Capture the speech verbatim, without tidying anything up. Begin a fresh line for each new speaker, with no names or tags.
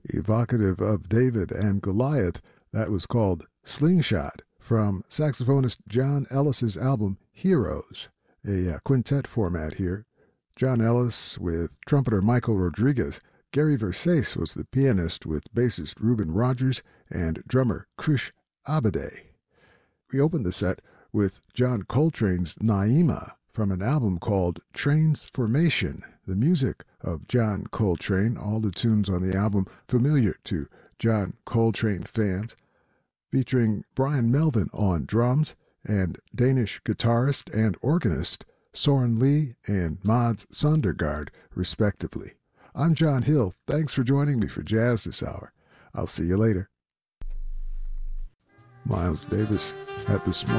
Evocative of David and Goliath, that was called Slingshot from saxophonist John Ellis's album Heroes, a uh, quintet format here. John Ellis with trumpeter Michael Rodriguez. Gary Versace was the pianist with bassist Reuben Rogers and drummer Krish Abade. We opened the set with John Coltrane's Naima from an album called Transformation, the music of John Coltrane, all the tunes on the album familiar to John Coltrane fans, featuring Brian Melvin on drums and Danish guitarist and organist Soren Lee and Mads Sondergaard, respectively. I'm John Hill. Thanks for joining me for Jazz this hour. I'll see you later. Miles Davis at the Small